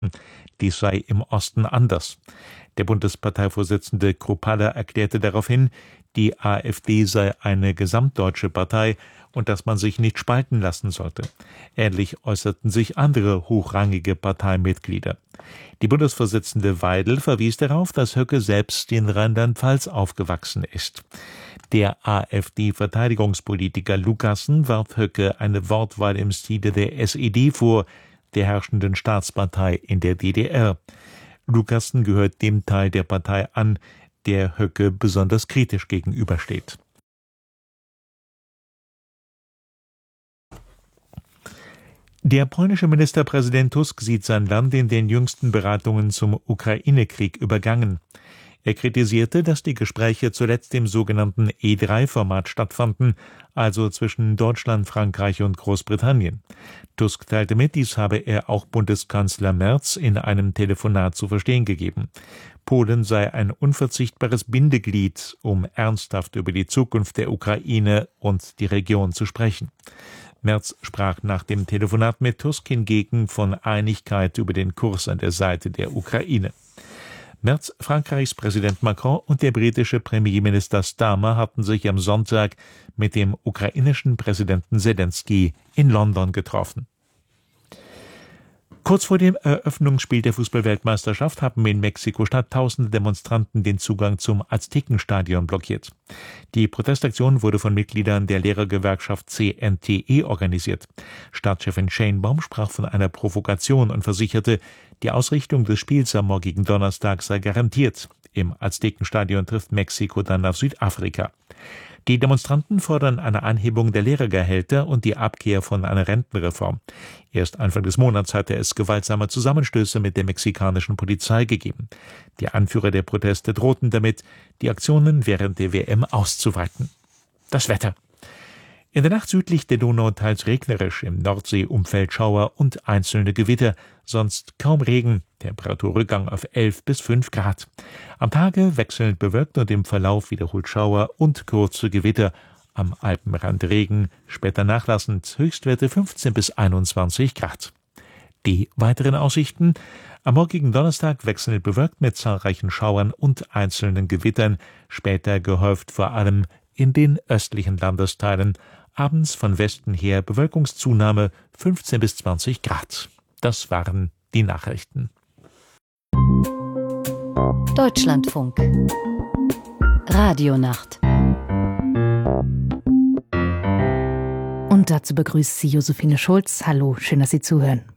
Dies sei im Osten anders. Der Bundesparteivorsitzende Kruppalla erklärte daraufhin, die AfD sei eine gesamtdeutsche Partei und dass man sich nicht spalten lassen sollte. Ähnlich äußerten sich andere hochrangige Parteimitglieder. Die Bundesvorsitzende Weidel verwies darauf, dass Höcke selbst in Rheinland-Pfalz aufgewachsen ist. Der AfD-Verteidigungspolitiker Lucassen warf Höcke eine Wortwahl im Stile der SED vor, der herrschenden Staatspartei in der DDR. Lucassen gehört dem Teil der Partei an, der Höcke besonders kritisch gegenübersteht. Der polnische Ministerpräsident Tusk sieht sein Land in den jüngsten Beratungen zum Ukraine-Krieg übergangen. Er kritisierte, dass die Gespräche zuletzt im sogenannten E3-Format stattfanden, also zwischen Deutschland, Frankreich und Großbritannien. Tusk teilte mit, dies habe er auch Bundeskanzler Merz in einem Telefonat zu verstehen gegeben. Polen sei ein unverzichtbares Bindeglied, um ernsthaft über die Zukunft der Ukraine und die Region zu sprechen. Merz sprach nach dem Telefonat mit Tusk hingegen von Einigkeit über den Kurs an der Seite der Ukraine. Merz, Frankreichs Präsident Macron und der britische Premierminister Starmer hatten sich am Sonntag mit dem ukrainischen Präsidenten Selenskyj in London getroffen. Kurz vor dem Eröffnungsspiel der Fußball-Weltmeisterschaft haben in Mexiko-Stadt tausende Demonstranten den Zugang zum Aztekenstadion blockiert. Die Protestaktion wurde von Mitgliedern der Lehrergewerkschaft CNTE organisiert. Stadtchefin Sheinbaum sprach von einer Provokation und versicherte, die Ausrichtung des Spiels am morgigen Donnerstag sei garantiert. Im Aztekenstadion trifft Mexiko dann auf Südafrika. Die Demonstranten fordern eine Anhebung der Lehrergehälter und die Abkehr von einer Rentenreform. Erst Anfang des Monats hatte es gewaltsame Zusammenstöße mit der mexikanischen Polizei gegeben. Die Anführer der Proteste drohten damit, die Aktionen während der WM auszuweiten. Das Wetter. In der Nacht südlich der Donau teils regnerisch, im Nordseeumfeld Schauer und einzelne Gewitter, sonst kaum Regen, Temperaturrückgang auf 11 bis 5 Grad. Am Tage wechselnd bewölkt und im Verlauf wiederholt Schauer und kurze Gewitter, am Alpenrand Regen, später nachlassend, Höchstwerte 15 bis 21 Grad. Die weiteren Aussichten: am morgigen Donnerstag wechselnd bewölkt mit zahlreichen Schauern und einzelnen Gewittern, später gehäuft vor allem in den östlichen Landesteilen. Abends von Westen her Bewölkungszunahme 15 bis 20 Grad. Das waren die Nachrichten. Deutschlandfunk Radionacht. Und dazu begrüßt sie Josephine Schulz. Hallo, schön, dass Sie zuhören.